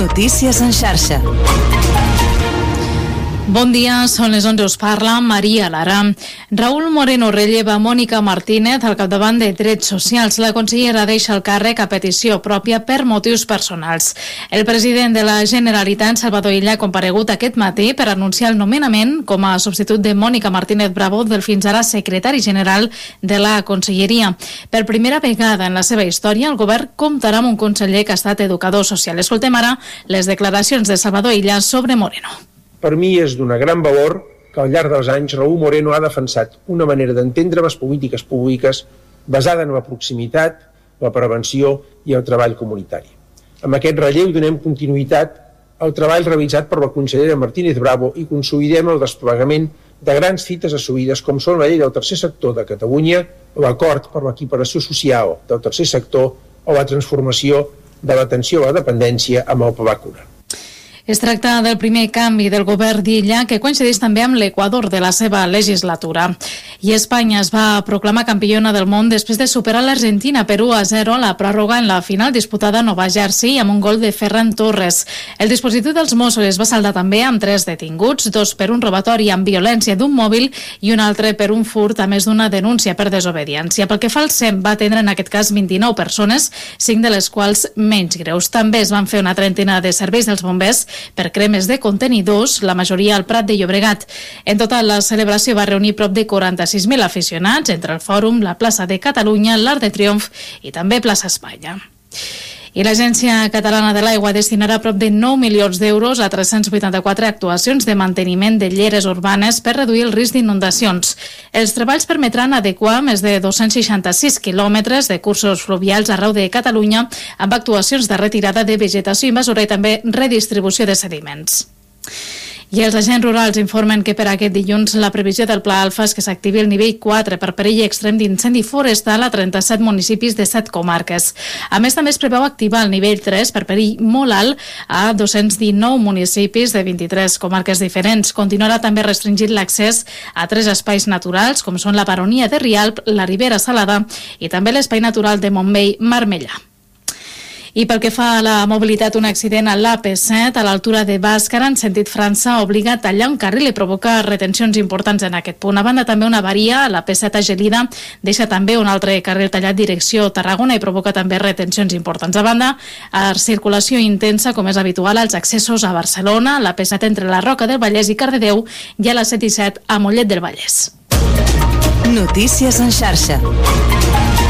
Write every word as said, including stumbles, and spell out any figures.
Notícies en xarxa. Bon dia, són les onze, us parla Maria Lara. Raúl Moreno relleva Mònica Martínez al capdavant de Drets Socials. La consellera deixa el càrrec a petició pròpia per motius personals. El president de la Generalitat, Salvador Illa, ha comparegut aquest matí per anunciar el nomenament com a substitut de Mònica Martínez Bravo del fins ara secretari general de la Conselleria. Per primera vegada en la seva història, el govern comptarà amb un conseller que ha estat educador social. Escoltem ara les declaracions de Salvador Illa sobre Moreno. Per mi és d'una gran valor que al llarg dels anys Raúl Moreno ha defensat una manera d'entendre les polítiques públiques basada en la proximitat, la prevenció i el treball comunitari. Amb aquest relleu donem continuïtat al treball realitzat per la consellera Martínez Bravo i consolidem el desplegament de grans fites assolides com són la llei del tercer sector de Catalunya, l'acord per l'equiparació social del tercer sector o la transformació de l'atenció a la dependència amb el Pla Cura. Es tracta del primer canvi del govern d'Illa que coincideix també amb l'equador de la seva legislatura. I Espanya es va proclamar campiona del món després de superar l'Argentina per u a zero a la pròrroga en la final disputada a Nova Jersey amb un gol de Ferran Torres. El dispositiu dels Mossos es va saldar també amb tres detinguts, dos per un robatori amb violència d'un mòbil i un altre per un furt, a més d'una denúncia per desobediència. Pel que fa al S E M, va atendre en aquest cas vint-i-nou persones, cinc de les quals menys greus. També es van fer una trentena de serveis dels bombers per cremes de contenidors, la majoria al Prat de Llobregat. En total, la celebració va reunir prop de quaranta-sis mil aficionats entre el Fòrum, la plaça de Catalunya, l'Arc de Triomf i també plaça Espanya. I l'Agència Catalana de l'Aigua destinarà prop de nou milions d'euros a tres-cents vuitanta-quatre actuacions de manteniment de lleres urbanes per reduir el risc d'inundacions. Els treballs permetran adequar més de dos-cents seixanta-sis quilòmetres de cursos fluvials arreu de Catalunya amb actuacions de retirada de vegetació invasora i també redistribució de sediments. I els agents rurals informen que per aquest dilluns la previsió del Pla Alfa és que s'activi el nivell quatre per perill extrem d'incendi forestal a trenta-set municipis de set comarques. A més, també es preveu activar el nivell tres per perill molt alt a dos-cents dinou municipis de vint-i-tres comarques diferents. Continuarà també restringint l'accés a tres espais naturals, com són la Baronia de Rialp, la Ribera Salada i també l'espai natural de Montmell-Marmellà. I pel que fa a la mobilitat, un accident a l'A P set a l'altura de Bàscara en sentit França obliga a tallar un carril i provoca retencions importants en aquest punt. A banda, també una avaria a l'A P set a Gelida deixa també un altre carril tallat direcció Tarragona i provoca també retencions importants. A banda, a circulació intensa, com és habitual, als accessos a Barcelona, l'A P set entre la Roca del Vallès i Cardedeu i a la set i set a Mollet del Vallès. Notícies en xarxa.